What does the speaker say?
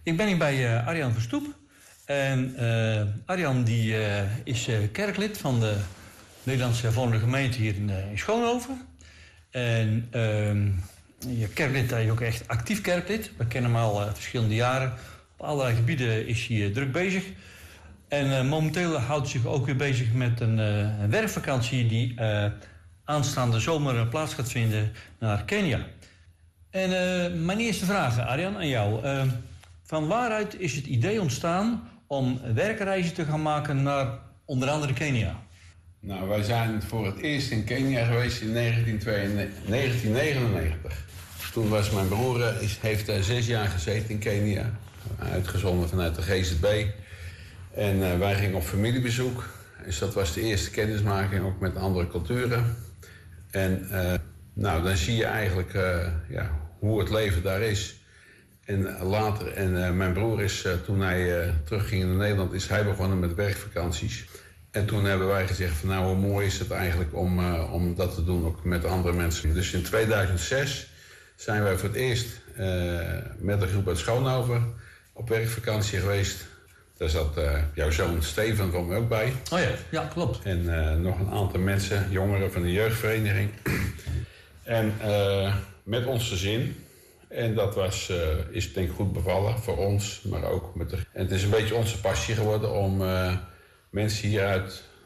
Ik ben hier bij Arjan Verstoep. En Arjan die, is kerklid van de Nederlandse Hervormde Gemeente hier in Schoonhoven. En je kerklid, hij is ook echt actief kerklid. We kennen hem al verschillende jaren. Op allerlei gebieden is hij druk bezig. En momenteel houdt hij zich ook weer bezig met een werkvakantie die aanstaande zomer plaats gaat vinden naar Kenia. En mijn eerste vraag, Arjan, aan jou. Van waaruit is het idee ontstaan om werkreizen te gaan maken naar onder andere Kenia? Nou, wij zijn voor het eerst in Kenia geweest in 1999. Toen was mijn broer, heeft 6 jaar gezeten in Kenia. Uitgezonden vanuit de GZB. En wij gingen op familiebezoek. Dus dat was de eerste kennismaking, ook met andere culturen. En nou, dan zie je eigenlijk hoe het leven daar is. En later, mijn broer is, toen hij terugging naar Nederland, is hij begonnen met werkvakanties. En toen hebben wij gezegd van nou, hoe mooi is het eigenlijk om dat te doen, ook met andere mensen. Dus in 2006 zijn wij voor het eerst met een groep uit Schoonhoven op werkvakantie geweest. Daar zat jouw zoon Steven van me ook bij. Oh ja, ja, klopt. En nog een aantal mensen, jongeren van de jeugdvereniging. En met ons gezin. En dat is denk ik goed bevallen voor ons, maar ook met de... En het is een beetje onze passie geworden om mensen hier uit